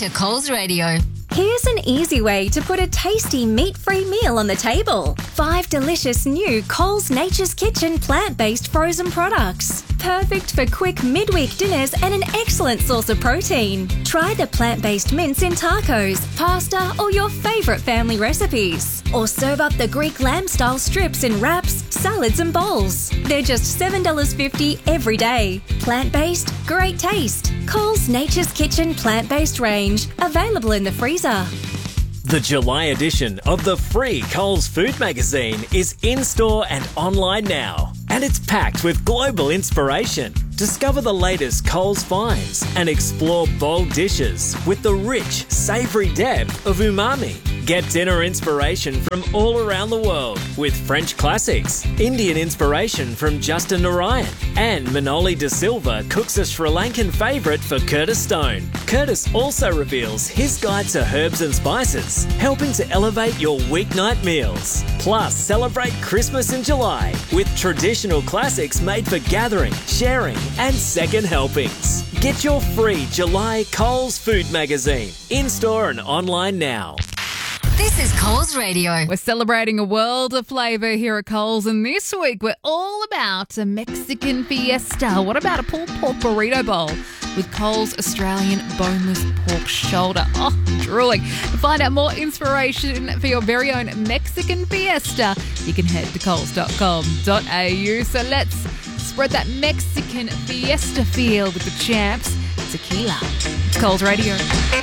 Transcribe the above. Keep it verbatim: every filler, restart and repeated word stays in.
to Coles Radio. Here's an easy way to put a tasty meat-free meal on the table. Five delicious new Coles Nature's Kitchen plant-based frozen products. Perfect for quick midweek dinners and an excellent source of protein. Try the plant-based mince in tacos, pasta, or your favourite family recipes. Or serve up the Greek lamb-style strips in wraps, salads and bowls. They're just seven dollars fifty every day. Plant-based, great taste. Coles Nature's Kitchen plant-based range. Available in the freezer. The July edition of the free Coles Food Magazine is in-store and online now. And it's packed with global inspiration. Discover the latest Coles finds and explore bold dishes with the rich, savoury depth of umami. Get dinner inspiration from all around the world with French classics, Indian inspiration from Justin Narayan, and Manoli De Silva cooks a Sri Lankan favourite for Curtis Stone. Curtis also reveals his guide to herbs and spices, helping to elevate your weeknight meals. Plus, celebrate Christmas in July with traditional classics made for gathering, sharing, and second helpings. Get your free July Coles Food Magazine in-store and online now. This is Coles Radio. We're celebrating a world of flavour here at Coles, and this week we're all about a Mexican fiesta. What about a pulled pork burrito bowl with Coles Australian boneless pork shoulder? Oh, drooling. To find out more inspiration for your very own Mexican fiesta, you can head to coles dot com dot a u. So let's spread that Mexican fiesta feel with the champs. Tequila. It's Coles Radio.